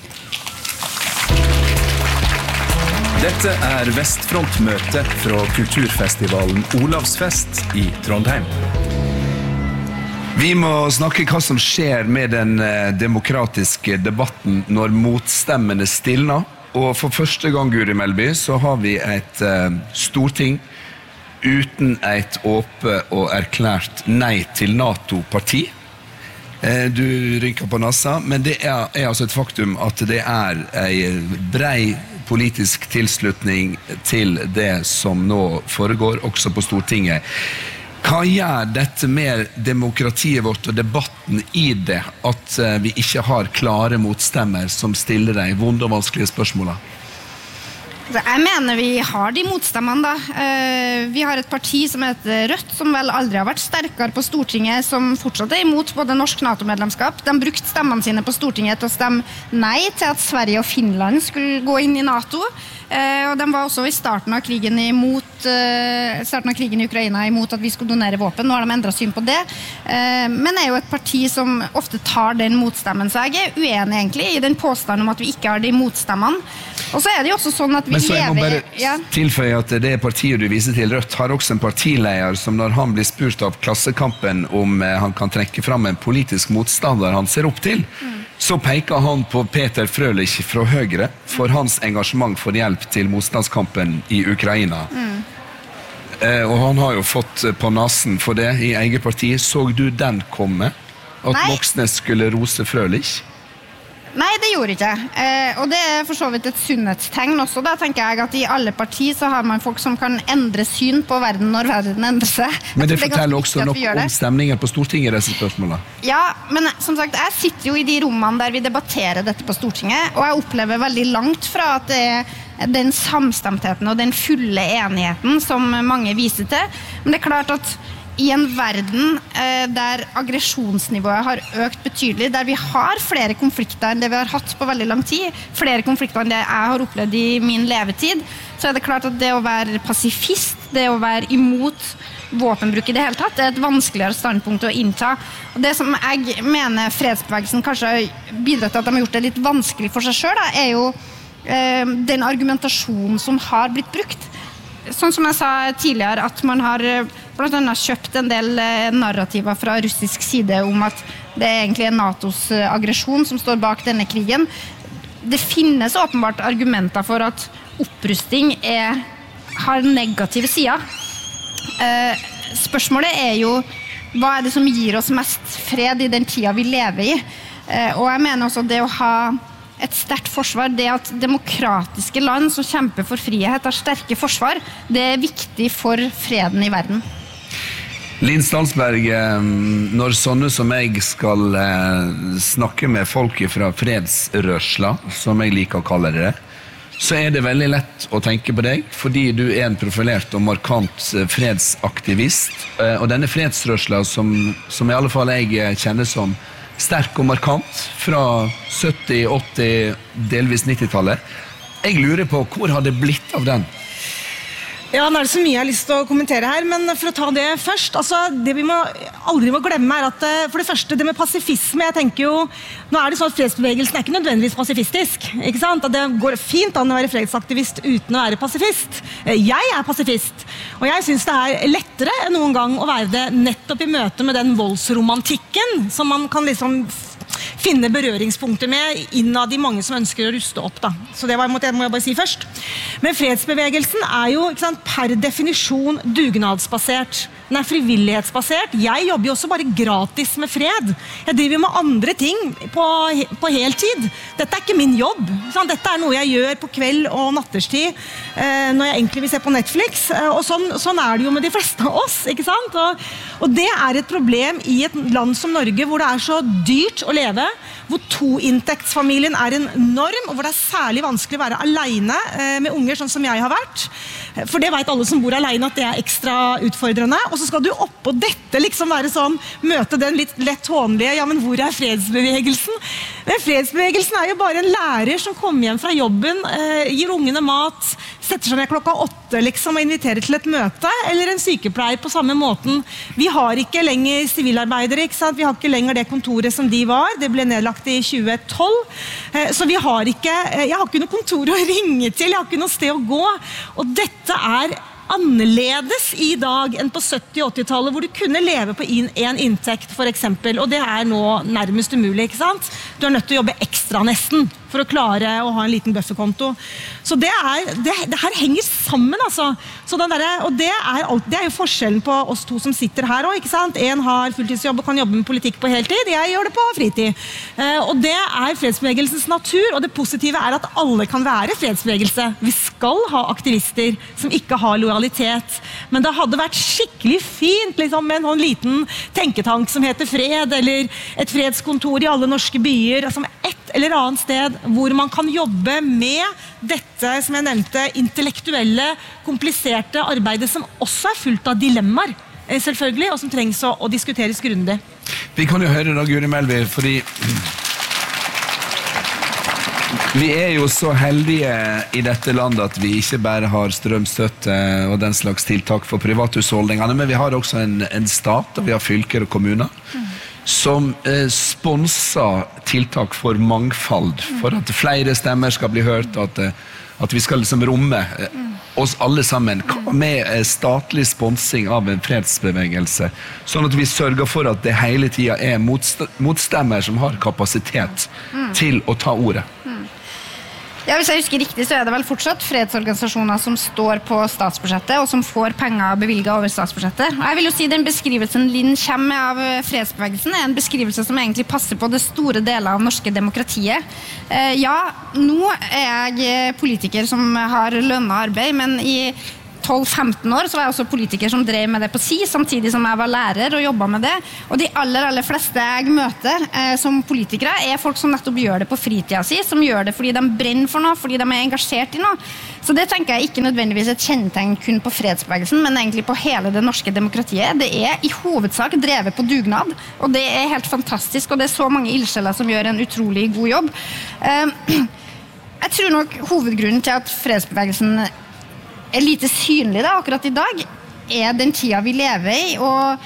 Dette er Vestfrontmøte fra kulturfestivalen Olavsfest i Trondheim. Vi må snakke hva som skjer med den demokratiske debatten når motstemmene stilner. Og for første gang, Guri Melby, så har vi et uh, storting uten et åpent og erklært nei til NATO-parti. Uh, du rynker på nassa, men det er, er altså et faktum at det er en brei politisk tilslutning til det som nå foregår, også på Stortinget. Hva gjør dette med demokratiet vårt og debatten i det, at vi ikke har klare motstemmer som stiller de vonde og vanskelige spørsmålene? Jeg mener vi har de motstemmene da. Vi har et parti som heter Rødt, som vel aldri har vært sterkere på Stortinget, som fortsatt er imot både norsk NATO-medlemskap. De brukte stemmene sine på Stortinget til å stemme nei til at Sverige og Finland skulle gå inn i NATO. Og de var også i starten av krigen imot starten av krigen i Ukraina imot at vi skulle donere våpen. Nå har de endret syn på det. Men er jo et parti som ofte tar den motstemmen, så jeg er uenig egentlig i den påstanden om at vi ikke har de motstemmene. Og så er det jo også sånn at vi Men så jeg må lever... bare ja. tilføye at det partiet du viser til, Rødt, har også en partileder som når han blir spurt av Klassekampen om han kan trekke fram en politisk motstander han ser opp til, mm. så peker han på Peter Frølich fra Høyre for hans engasjement for hjelp til motstandskampen i Ukraina. Mm. Eh, og han har jo fått på nasen for det i eget parti. Så du den komme? At Nei. Moxnes skulle rose Frølich? Nei, det gjorde ikke. Eh, og det er for så vidt et sunnhetstegn også. Da tenker jeg at i alle partier så har man folk som kan endre syn på verden når verden endrer seg. Men det, det forteller også noe om stemningen på Stortinget i disse spørsmålene. Ja, men som sagt, jeg sitter jo i de rommene der vi debatterer dette på Stortinget, og jeg opplever veldig langt fra at det er den samstemtheten og den fulle enigheten som mange viser til. Men det er klart at i en verden eh, der aggresjonsnivået har økt betydelig, der vi har flere konflikter enn det vi har hatt på veldig lang tid, flere konflikter enn det jeg har opplevd i min levetid, så er det klart at det å være pasifist, det å være imot våpenbruk i det hele tatt, det er et vanskeligere standpunkt å innta. Og det som jeg mener fredsbevegelsen kanskje har bidratt til at de har gjort det litt vanskelig for seg selv, da, er jo eh, den argumentasjonen som har blitt brukt. Sånn som jeg sa tidligere, at man har blant annet kjøpt en del narrativer fra russisk side om at det er egentlig er NATOs aggresjon som står bak denne krigen. Det finnes åpenbart argumenter for at opprusting er, har negative sider. Eh, spørsmålet er jo, hva er det som gir oss mest fred i den tida vi lever i? Eh, og jeg mener også det å ha et sterkt forsvar, det at demokratiske land som kjemper for frihet har sterke forsvar, det er viktig for freden i verden. Linn Stansberg, når sånne som jeg skal snakke med folk fra fredsrørsla, som jeg liker å kalle det, så er det veldig lett å tenke på deg, fordi du er en profilert og markant fredsaktivist. Og denne fredsrørsla, som, som i alle fall jeg kjenner som sterk og markant, fra sytti, åtti, delvis nittitallet, jeg lurer på hvor har det blitt av den? Ja, nå er det så mye jeg har lyst til å kommentere her, men for å ta det først, altså det vi må, aldri må glemme er at for det første, det med pasifisme, jeg tenker jo, nå er det sånn at fredsbevegelsen er ikke nødvendigvis pasifistisk, ikke sant? At det går fint an å være fredsaktivist uten å være pasifist. Jeg er pasifist, og jeg synes det er lettere enn noen gang å være det nettopp i møte med den voldsromantikken som man kan liksom finne berøringspunkter med innad de mange som ønsker å ruste opp da. Så det var, må jeg bare si først. Men fredsbevegelsen er jo ikke sant, per definisjon dugnadsbasert. Den er frivillighetsbasert. Jeg jobber jo også bare gratis med fred. Jeg driver med andre ting på, på heltid. Dette er ikke min jobb. Sant? Dette er noe jeg gjør på kveld og natterstid eh, når jeg egentlig vil se på Netflix. Eh, og sånn, sånn er det jo med de fleste av oss, ikke sant? Og, og det er et problem i et land som Norge, hvor det er så dyrt å leve, hvor toinntektsfamilien er en norm, og hvor det er særlig vanskelig å være alene eh, med unger, sånn som jeg har vært. For det vet alle som bor alene at det er ekstra utfordrende. Og så skal du oppå dette liksom være sånn, møte den litt lett hånlige, ja, men hvor er fredsbevegelsen? Men fredsbevegelsen er jo bare en lærer som kommer hjem fra jobben, eh, gir ungene mat, setter seg ned klokka åtte liksom, og inviterer til et møte, eller en sykepleier på samme måten. Vi har ikke lenger sivilarbeidere, ikke sant? Vi har ikke lenger det kontoret som de var. Det ble nedlagt i tjue tolv. Eh, så vi har ikke, eh, jeg har ikke noe kontor å ringe til, jeg har ikke noe sted å gå. Og dette er annerledes i dag enn på sytti- og åttitallet, hvor du kunne leve på en inntekt for eksempel, og det er nå nærmest umulig, ikke sant? Du er nødt til å jobbe ekstra nesten for å klare å ha en liten bufferkonto. Så det, er, det, det her henger sammen, altså. Så den der, og det er, alt, det er jo forskjellen på oss to som sitter her også, ikke sant? En har fulltidsjobb og kan jobbe med politikk på heltid, jeg gjør det på fritid. Eh, og det er fredsbevegelsens natur, og det positive er at alle kan være fredsbevegelse. Vi skal ha aktivister som ikke har lojalitet, men det hadde vært skikkelig fint liksom, med en sånn liten tenketank som heter Fred, eller et fredskontor i alle norske byer, som et eller annet sted hvor man kan jobbe med dette, som jeg nevnte, intellektuelle, kompliserte arbeidet som også er fullt av dilemmaer, selvfølgelig, og som trengs å, å diskuteres grundig. Vi kan jo høre da, Guri Melby, fordi vi er jo så heldige i dette landet at vi ikke bare har strømstøtte og den slags tiltak for privathusholdningene, men vi har også en, en stat, og vi har fylker og kommuner, mm. som eh, sponser tiltak for mangfold, for at flere stemmer skal bli hørt, at, at vi skal liksom romme eh, oss alle sammen, med eh, statlig sponsing av en fredsbevegelse, sånn at vi sørger for at det hele tiden er motst- motstemmer som har kapasitet mm. til å ta ordet. Mm. Ja, hvis jeg husker riktig, så er det vel fortsatt fredsorganisasjoner som står på statsbudsjettet, og som får penger bevilget over statsbudsjettet. Og jeg vil jo si den beskrivelsen Linn kommer med av fredsbevegelsen er en beskrivelse som egentlig passer på det store deler av norske demokratiet. Eh, ja, nå er jeg politiker som har lønnet arbeid, men i tolv femten år så var jeg også politiker som drev med det på si, samtidig som jeg var lærer og jobbet med det. Og de aller, aller fleste jeg møter eh, som politikere er folk som nettopp gjør det på fritida si, som gjør det fordi de brenner for noe, fordi de er engasjert i noe. Så det tenker jeg ikke nødvendigvis et kjennetegn kun på fredsbevegelsen, men egentlig på hele det norske demokratiet. Det er i hovedsak drevet på dugnad, og det er helt fantastisk, og det er så mange ildsjeler som gjør en utrolig god jobb. Eh, jeg tror nok hovedgrunnen til at fredsbevegelsen er lite synlig da, akkurat i dag, er den tida vi lever i,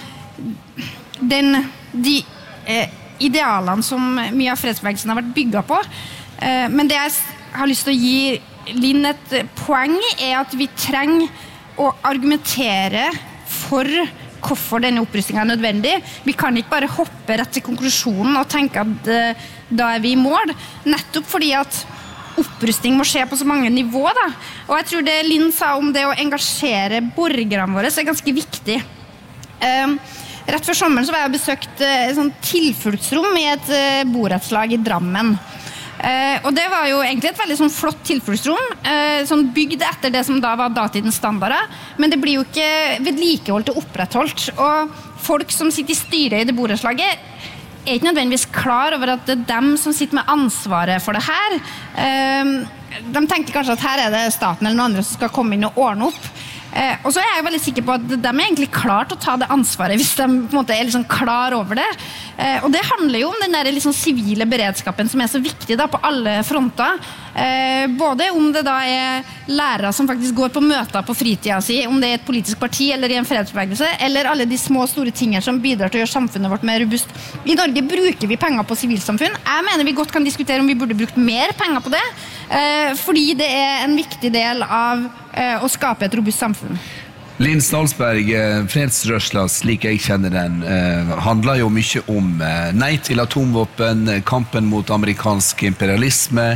og den, de eh, idealene som mye av fredsbevegelsen har vært bygget på. Eh, men det jeg har lyst til å gi Linn et poeng er at vi trenger å argumentere for hvorfor denne opprustningen er nødvendig. Vi kan ikke bare hoppe rett til konklusjonen og tenke at eh, da er vi i mål, nettopp fordi at opprustning må skje på så mange nivåer da. Og jeg tror det Linn sa om det å engasjere borgerne våre er ganske viktig. Um, rett før sommeren så var jeg besøkt uh, et sånt tilfluktsrom i et uh, borettslag i Drammen. Eh, og det var jo egentlig et veldig sånn flott tilfluktsrom, eh, sånn bygd etter det som da var datidens standarder, men det blir jo ikke vedlikeholdt og opprettholdt. Og folk som sitter i styret i det borettslaget er ikke nødvendigvis klar over at det er dem som sitter med ansvaret for det her. Eh, de tenker kanskje at her er det staten eller noen andre som skal komme inn og ordne opp. Eh, og så er jeg veldig sikker på at de er egentlig klar til å ta det ansvaret hvis de på en måte er liksom klar over det. Eh, og det handler jo om den der liksom sivile beredskapen som er så viktig da, på alle fronter. Eh, både om det da er lærere som faktisk går på møter på fritida si, om det er et politisk parti eller i en fredsbevegelse, eller alle de små store tingene som bidrar til å gjøre samfunnet vårt mer robust. I Norge bruker vi penger på sivilsamfunn. Jeg mener vi godt kan diskutere om vi burde brukt mer penger på det, eh, fordi det er en viktig del av eh, å skape et robust samfunn. Linn Stalsberg, fredsrørsla, slik jeg kjenner den, eh, handler jo mye om eh, nei til atomvåpen, kampen mot amerikansk imperialisme,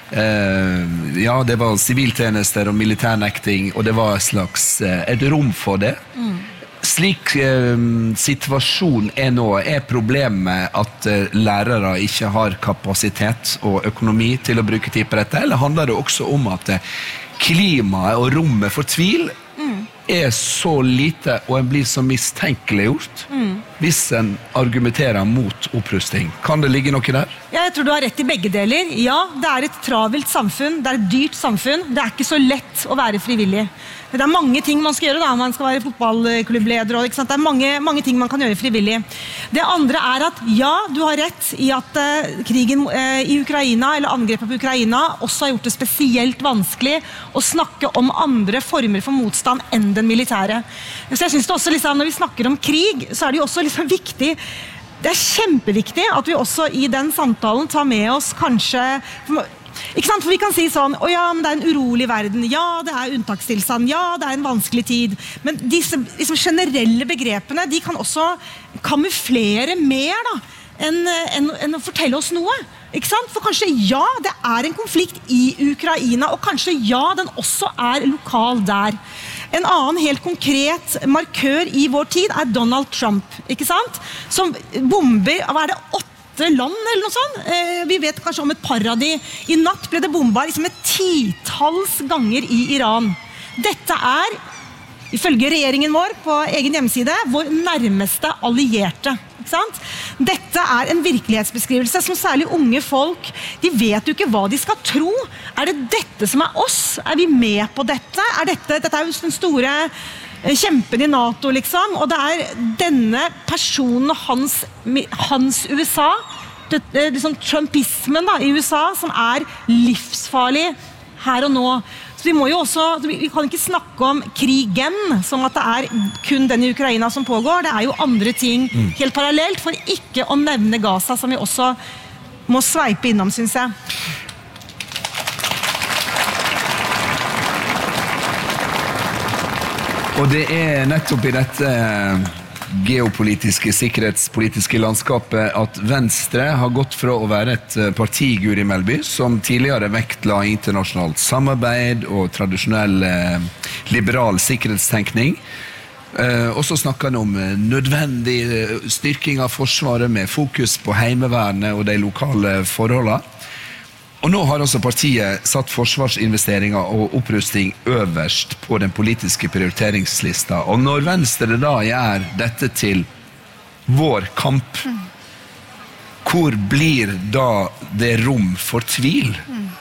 eh, ja, det var siviltjenester og militærnekting, og det var et slags eh, et rom for det. Mm. Slik eh, situasjonen er nå, er problemet at eh, lærere ikke har kapasitet og økonomi til å bruke tid på dette, eller handler det også om at eh, klimaet og rommet for tvil mm. er så lite, og en blir så mistenkeliggjort mm. hvis en argumenterer mot opprusting? Kan det ligge noe der? Ja, jeg tror du har rett i begge deler. Ja, det er et travelt samfunn, det er et dyrt samfunn, det er ikke så lett å være frivillig. Det er mange ting man skal gjøre da, man skal være fotballklubbleder, og, ikke sant? Det er mange, mange ting man kan gjøre frivillig. Det andre er at ja, du har rett i at uh, krigen uh, i Ukraina, eller angrepet på Ukraina, også har gjort det spesielt vanskelig å snakke om andre former for motstand enn den militære. Så jeg synes det også, liksom, når vi snakker om krig, så er det jo også liksom viktig. Det er kjempeviktig at vi også i den samtalen tar med oss kanskje... Ikke sant? For vi kan si sånn, å ja, men det er en urolig verden, ja, det er unntakstilstand, ja, det er en vanskelig tid. Men disse liksom, generelle begrepene, de kan også kamuflere mer da, enn, enn, enn å fortelle oss noe. Ikke sant? For kanskje ja, det er en konflikt i Ukraina, og kanskje ja, den også er lokal der. En annen helt konkret markør i vår tid er Donald Trump, ikke sant? Som bomber, hva er det, åtte land eller noe sånt. Eh, vi vet kanskje om et par av de. I natt ble det bomba liksom et titalls ganger i Iran. Dette er, ifølge regjeringen vår på egen hjemmeside, vår nærmeste allierte. Ikke sant? Dette er en virkelighetsbeskrivelse som særlig unge folk, de vet jo ikke hva de skal tro. Er det dette som er oss? Er vi med på dette? Er dette, dette er jo den store kjempen i NATO, liksom, og det er denne personen og hans, hans U S A, det, det, liksom Trumpismen da, i U S A, som er livsfarlig her og nå. Så vi må jo også, vi kan ikke snakke om krigen, som at det er kun den i Ukraina som pågår, det er jo andre ting helt parallelt, for ikke å nevne Gaza, som vi også må sveipe innom, synes jeg. Og det er nettopp i dette geopolitiske, sikkerhetspolitiske landskapet at Venstre har gått fra å være et parti, Guri Melby, som tidligere vektla internasjonalt samarbeid og tradisjonell eh, liberal sikkerhetstenkning. Eh, og så snakker han om nødvendig styrking av forsvaret med fokus på heimevernet og de lokale forholdene. Og nå har også partiet satt forsvarsinvesteringer og opprusting øverst på den politiske prioriteringslista. Og når Venstre da gjør dette til vår kamp, hvor blir da det rom for tvil?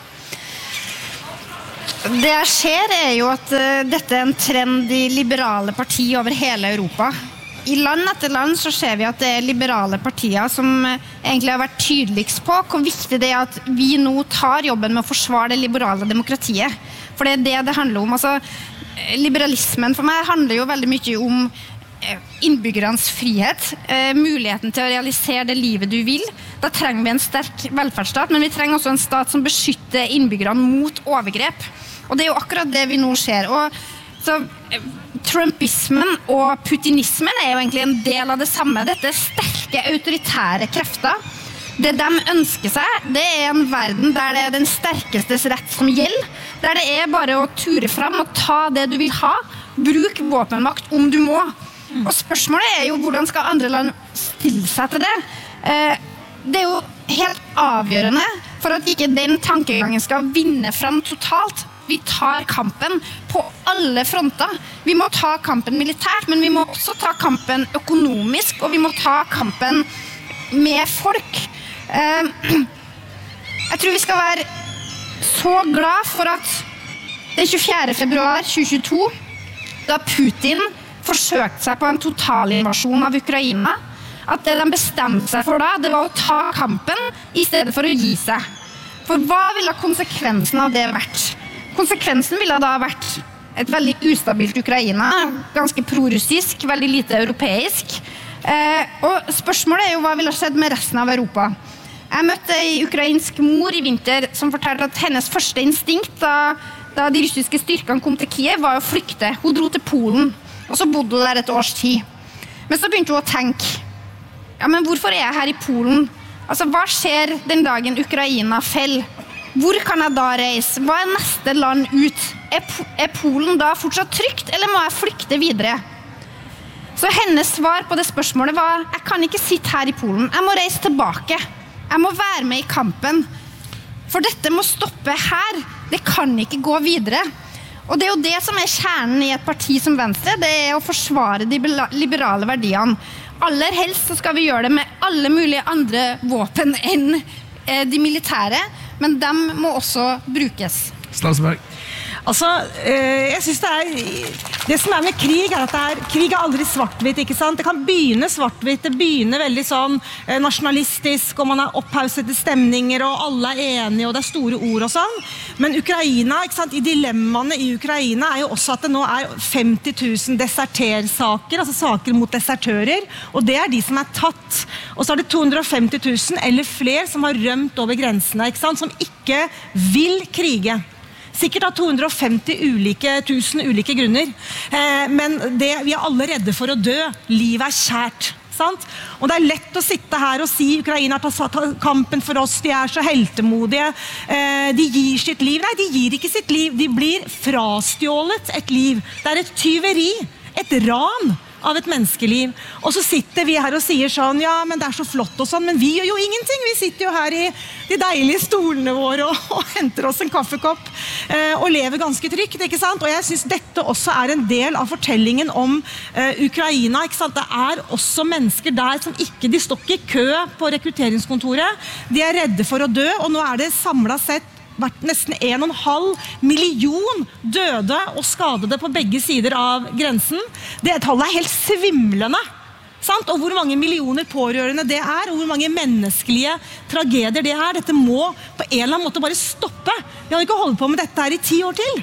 Det jeg ser er jo at uh, dette er en trend i liberale partier over hele Europa. I land etter land så ser vi at det er liberale partier som egentlig har vært tydeligst på hvor viktig det er at vi nå tar jobben med å forsvare det liberale demokratiet. For det er det det handler om. Altså, liberalismen for meg handler jo veldig mye om innbyggernes frihet, muligheten til å realisere det livet du vil. Da trenger vi en sterk velferdsstat, men vi trenger også en stat som beskytter innbyggerne mot overgrep. Og det er jo akkurat det vi nå ser. Og så Trumpismen og putinismen er jo egentlig en del av det samme. Dette er sterke autoritære krefter. Det de ønsker seg, det er en verden der det er den sterkestes rett som gjelder, der det er bare å ture frem og ta det du vil ha, bruk våpenmakt om du må. Og spørsmålet er jo hvordan skal andre land stille seg til det? Det er jo helt avgjørende for at ikke den tankegangen skal vinne frem totalt. Vi tar kampen på alle fronter. Vi må ta kampen militært, men vi må også ta kampen økonomisk, og vi må ta kampen med folk. Jeg tror vi skal være så glad for at den tjuefjerde februar tjue tjueto, da Putin forsøkte seg på en totalinvasjon av Ukraina, at det de bestemte seg for da, det var å ta kampen i stedet for å gi seg. For hva ville konsekvensen av det vært? Konsekvensen ville da vært et veldig ustabilt Ukraina, ganske prorussisk, veldig lite europeisk. Eh, og spørsmålet er jo hva ville skjedd med resten av Europa. Jeg møtte en ukrainsk mor i vinter som fortalte at hennes første instinkt da, da de russiske styrkene kom til Kiev var å flykte. Hun dro til Polen, og så bodde hun der et års tid. Men så begynte hun å tenke, ja, men hvorfor er jeg her i Polen? Altså, hva skjer den dagen Ukraina fell? Hvor kan jeg da reise? Hva er neste land ut? Er, er Polen da fortsatt trygt, eller må jeg flykte videre? Så hennes svar på det spørsmålet var, jeg kan ikke sitte her i Polen, jeg må reise tilbake. Jeg må være med i kampen. For dette må stoppe her. Det kan ikke gå videre. Og det er jo det som er kjernen i et parti som Venstre, det er å forsvare de liberale verdiene. Aller helst så skal vi gjøre det med alle mulige andre våpen enn de militære, men dem må også brukes. Slandsberg. Altså, jeg synes det er det som er med krig er at det er, krig er aldri svart-hvitt, ikke sant? Det kan begynne svart-hvitt, det begynner veldig sånn nasjonalistisk, og man er opphauset til stemninger, og alle er enige, og det er store ord og sånn. Men Ukraina, ikke sant? I dilemmaene i Ukraina er jo også at det nå er femti tusen desertersaker, altså saker mot desertører, og det er de som er tatt. Og så er det to hundre og femti tusen eller flere som har rømt over grensene, ikke sant? Som ikke vil krige. Sikkert av to hundre og femti ulike, tusen ulike grunner. Eh, men det, vi er alle redde for å dø. Livet er kjært. Sant? Og det er lett å sitte her og si Ukraina tar kampen for oss, de er så heltemodige. Eh, de gir sitt liv. Nei, de gir ikke sitt liv. De blir frastjålet et liv. Det er et tyveri, et ran av et menneskeliv. Og så sitter vi her og sier sånn, ja, men det er så flott og sånn, men vi gjør jo ingenting. Vi sitter jo her i de deilige stolene våre og, og henter oss en kaffekopp eh, og lever ganske trygt, ikke sant? Og jeg synes dette også er en del av fortellingen om eh, Ukraina, ikke sant? Det er også mennesker der som ikke, de står ikke i kø på rekrutteringskontoret, de er redde for å dø, og nå er det samlet sett vært nesten en og en halv million døde og skadede på begge sider av grensen. Det tallet er helt svimlende. Sant? Og hvor mange millioner pårørende det er, og hvor mange menneskelige tragedier det er. Dette må på en eller annen måte bare stoppe. Vi har ikke holdt på med dette her i ti år til.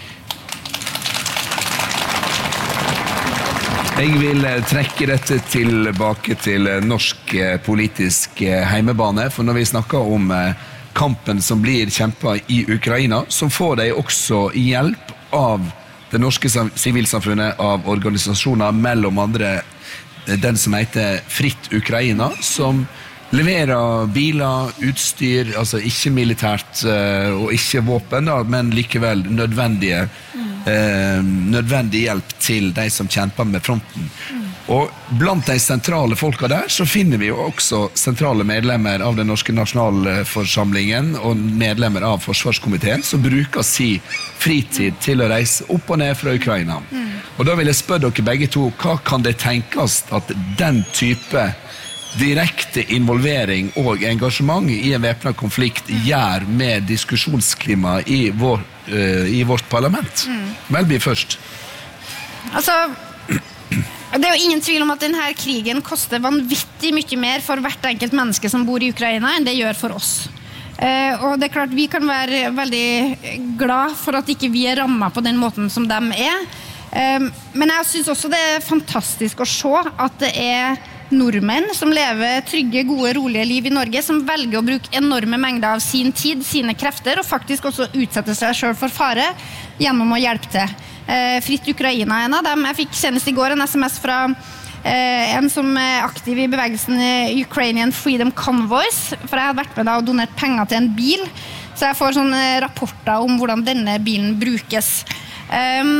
Jeg vil trekke dette tilbake til norsk politisk heimebane, for når vi snakker om kampen som blir kjempet i Ukraina, så får de også hjelp av det norske sivilsamfunnet, av organisasjoner, mellom andre den som heter Fritt Ukraina, som leverer biler, utstyr, altså ikke militært og ikke våpen, men likevel nødvendige, eh, nødvendig hjelp til de som kjemper med fronten. Og blant de sentrale folka der så finner vi jo også sentrale medlemmer av den norske nasjonalforsamlingen og medlemmer av forsvarskomiteen som bruker si fritid til å reise opp og ned fra Ukraina. Mm. Og da vil jeg spørre dere begge to, hva kan det tenkes at den type direkte involvering og engasjement i en væpnet konflikt gjør med diskusjonsklima i, vår, uh, i vårt parlament? Mm. Melby først. Altså... Det er jo ingen tvil om at denne krigen koster vanvittig mye mer for hvert enkelt menneske som bor i Ukraina enn det gjør for oss. Eh, og det er klart vi kan være veldig glad for at ikke vi er rammet på den måten som de er. Eh, men jeg synes også det er fantastisk å se at det er nordmenn som lever trygge, gode, rolige liv i Norge, som velger å bruke enorme mengder av sin tid, sine krefter, og faktisk også utsette seg selv for fare gjennom å hjelpe til. Eh, Fritt Ukraina er en av dem. Jeg fikk senest i går en sms fra eh, en som er aktiv i bevegelsen Ukrainian Freedom Convoys, for jeg har vært med da og donert penger til en bil, så jeg får sånne rapporter om hvordan denne bilen brukes. Um,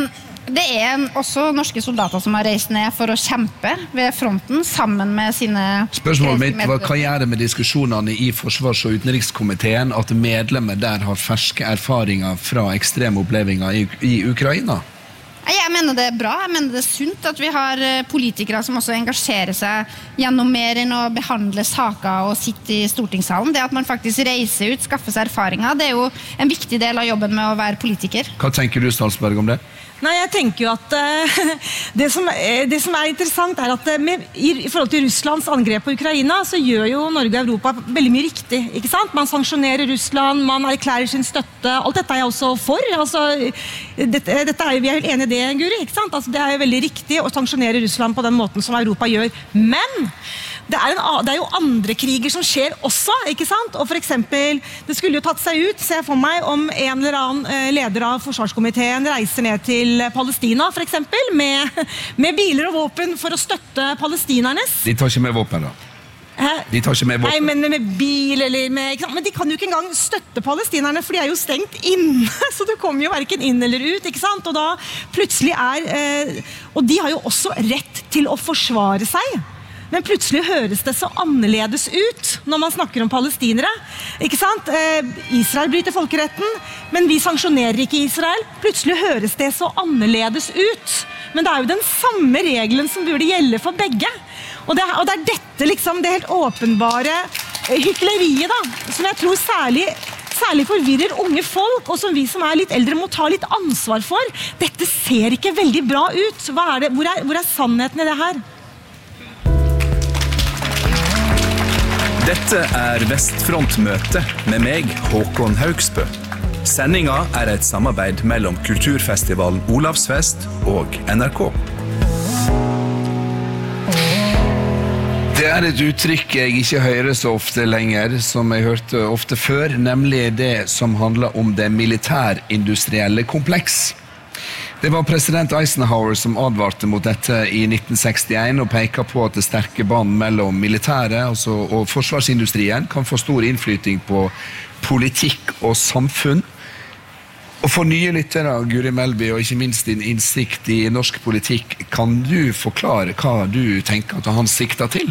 Det er også norske soldater som har reist ned for å kjempe ved fronten sammen med sine... Spørsmålet mitt var, hva gjør det med diskusjonene i Forsvars- og utenrikskomiteen at medlemmer der har ferske erfaringer fra ekstreme opplevelser i, i Ukraina? Jeg mener det er bra, jeg mener det er sunt at vi har politikere som også engasjerer seg gjennom mer enn å behandle saker og sitte i stortingssalen. Det at man faktisk reiser ut, skaffer seg erfaringer, det er jo en viktig del av jobben med å være politiker. Hva tenker du, Stalsberg, om det? Nei, jeg tenker jo at uh, det, som, det som er interessant er at med, i, i forhold til Russlands angrep på Ukraina, så gjør jo Norge og Europa veldig mye riktig, ikke sant? Man sanksjonerer Russland, man erklærer sin støtte, alt dette er jeg også for. Altså, dette, dette er, vi er helt enige i det, Guri, ikke sant? Altså, det er jo veldig riktig å sanksjonere Russland på den måten som Europa gjør, men det er, en, det er jo andre kriger som skjer også, ikke sant? Og for eksempel, det skulle jo tatt seg ut, ser jeg for meg, om en eller annen leder av forsvarskomiteen reiser ned til Palestina, for eksempel, med, med biler og våpen for å støtte palestinernes. De tar ikke med våpen da? Hæ? De tar ikke med våpen? Nei, men med bil eller med... Ikke sant? Men de kan jo ikke engang støtte palestinerne, for de er jo stengt inne, så du kommer jo hverken inn eller ut, ikke sant? Og da plutselig er... Eh, og de har jo også rett til å forsvare seg. Men plutselig høres det så annerledes ut når man snakker om palestinere. Ikke sant? Eh, Israel bryter folkeretten, men vi sanksjonerer ikke Israel. Plutselig høres det så annerledes ut. Men det er jo den samme regelen som burde gjelde for begge. Og det er, og det er dette liksom, det helt åpenbare hykleriet da, som jeg tror særlig, særlig forvirrer unge folk, og som vi som er litt eldre må ta litt ansvar for. Dette ser ikke veldig bra ut. Hva er det? Hvor er, hvor er sannheten i det her? Dette er Vestfrontmøte med meg, Håkon Haugsbø. Sendinga er et samarbeid mellom Kulturfestivalen Olavsfest og N R K. Det er et uttrykk jeg ikke hører så ofte lenger, som jeg hørte ofte før, nemlig det som handler om det militærindustrielle kompleks. Det var president Eisenhower som advarte mot dette i nitten sekstien og peker på at det sterke bånd mellom militæret altså, og forsvarsindustrien kan få stor innflytning på politikk og samfunn. Og for nye lyttere, Guri Melby, og ikke minst din innsikt i norsk politikk, kan du forklare hva du tenker at han sikter til?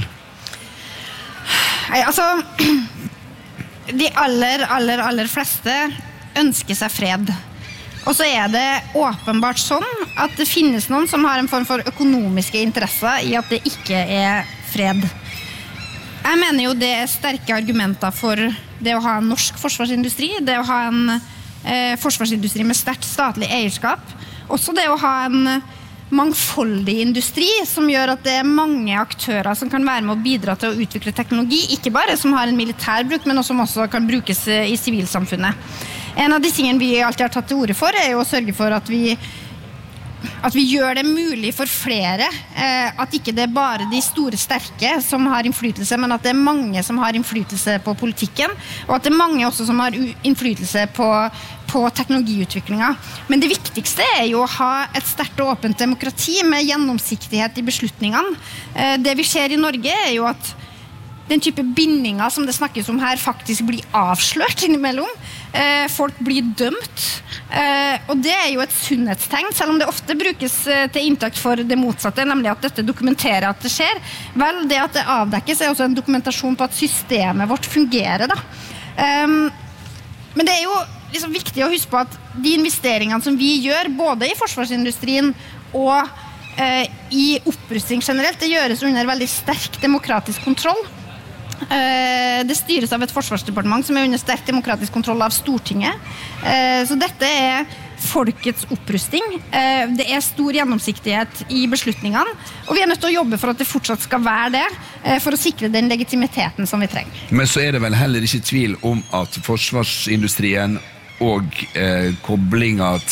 Nei, altså, de aller, aller, aller fleste ønsker seg fred. Og så er det åpenbart sånn at det finnes noen som har en form for økonomiske interesser i at det ikke er fred. Jeg mener jo det er sterke argumenter for det å ha en norsk forsvarsindustri, det å ha en eh, forsvarsindustri med sterkt statlig eierskap, også det å ha en mangfoldig industri som gjør at det er mange aktører som kan være med å bidra til å utvikle teknologi, ikke bare som har en militær bruk, men som også kan brukes i sivilsamfunnet. En av de tingene vi alltid har tatt til orde for er jo å sørge for at vi, at vi gjør det mulig for flere, eh, at ikke det er bare de store sterke som har innflytelse, men at det er mange som har innflytelse på politikken, og at det er mange også som har innflytelse på, på teknologiutviklingen. Men det viktigste er jo å ha et sterkt og åpent demokrati med gjennomsiktighet i beslutningene. Eh, det vi ser i Norge er jo at den type bindinger som det snakkes om her faktisk blir avslørt innimellom. Eh, folk blir dømt. Eh, og det er jo et sunnhetstegn, selv om det ofte brukes eh, til inntakt for det motsatte, nemlig at dette dokumenterer at det skjer. Vel, det at det avdekkes er også en dokumentasjon på at systemet vårt fungerer. Da. Um, men det er jo liksom viktig å huske på at de investeringene som vi gjør, både i forsvarsindustrien og eh, i opprustning generelt, det gjøres under veldig sterk demokratisk kontroll. Det styres av et forsvarsdepartement som er under sterk demokratisk kontroll av Stortinget. Så dette er folkets opprusting. Det er stor gjennomsiktighet i beslutningene, og vi er nødt til å jobbe for at det fortsatt skal være det, for å sikre den legitimiteten som vi trenger. Men så er det vel heller ikke tvil om at forsvarsindustrien og eh, koblinga